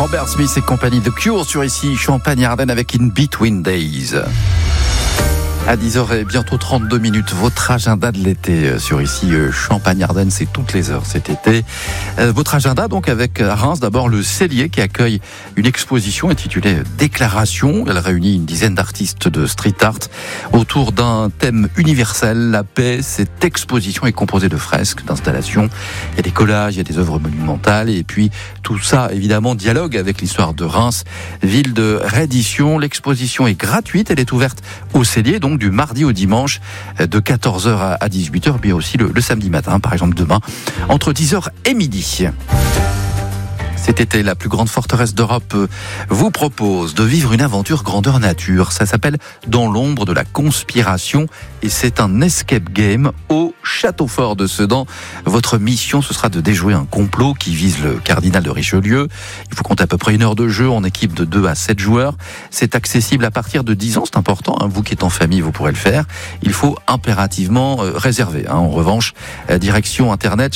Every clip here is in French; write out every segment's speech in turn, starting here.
Robert Smith et compagnie de Cure sur ici Champagne-Ardenne avec In Between Days. À 10h et bientôt 32 minutes, votre agenda de l'été sur ici Champagne-Ardenne, c'est toutes les heures cet été. Votre agenda donc avec à Reims d'abord le Cellier qui accueille une exposition intitulée Déclaration. Elle réunit une dizaine d'artistes de street art autour d'un thème universel, la paix. Cette exposition est composée de fresques, d'installations, il y a des collages, il y a des œuvres monumentales et puis tout ça évidemment dialogue avec l'histoire de Reims, ville de reddition. L'exposition est gratuite, elle est ouverte au Cellier donc du mardi au dimanche de 14h à 18h, puis aussi le samedi matin, par exemple demain, entre 10h et midi. Cet été, la plus grande forteresse d'Europe vous propose de vivre une aventure grandeur nature. Ça s'appelle Dans l'ombre de la conspiration et c'est un escape game au Château Fort de Sedan. Votre mission, ce sera de déjouer un complot qui vise le cardinal de Richelieu. Il faut compter à peu près 1 heure de jeu en équipe de 2 à 7 joueurs. C'est accessible à partir de 10 ans, c'est important. Vous qui êtes en famille, vous pourrez le faire. Il faut impérativement réserver. En revanche, direction internet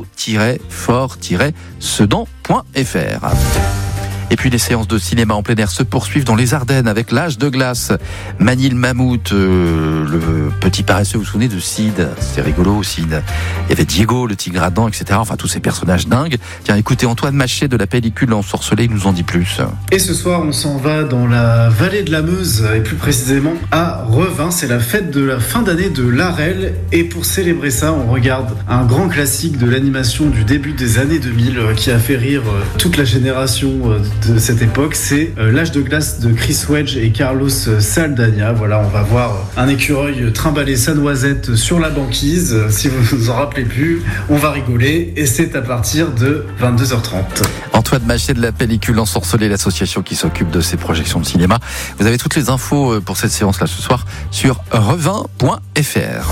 château-fort-sedan.fr. Et puis les séances de cinéma en plein air se poursuivent dans les Ardennes avec L'Âge de glace, Manille Mammouth, le petit paresseux, vous vous souvenez de Sid, c'est rigolo Sid. Il y avait Diego, le tigre à dents, etc. Enfin tous ces personnages dingues. Tiens, écoutez, Antoine Maché de la pellicule L'Ensorcelé, il nous en dit plus. Et ce soir, on s'en va dans la vallée de la Meuse et plus précisément à Revin. C'est la fête de la fin d'année de l'Arel et pour célébrer ça, on regarde un grand classique de l'animation du début des années 2000 qui a fait rire toute la génération de cette époque, c'est L'Âge de glace de Chris Wedge et Carlos Saldaña. Voilà, on va voir un écureuil trimballer sa noisette sur la banquise. Si vous vous en rappelez plus, on va rigoler et c'est à partir de 22h30. Antoine Maché de la pellicule L'Ensorcelé, l'association qui s'occupe de ces projections de cinéma. Vous avez toutes les infos pour cette séance-là ce soir sur revin.fr.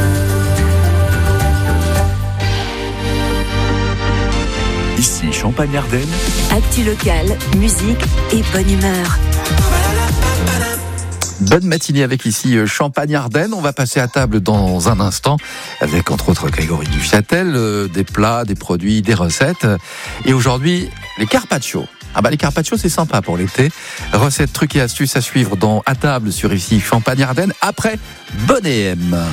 Ici Champagne-Ardenne. Actu locale, musique et bonne humeur. Bonne matinée avec ici Champagne-Ardenne. On va passer à table dans un instant avec entre autres Grégory Duchâtel, des plats, des produits, des recettes. Et aujourd'hui, les carpaccio. Les carpaccio c'est sympa pour l'été. Recettes, trucs et astuces à suivre dans À table sur ici Champagne-Ardenne après Bonnet M.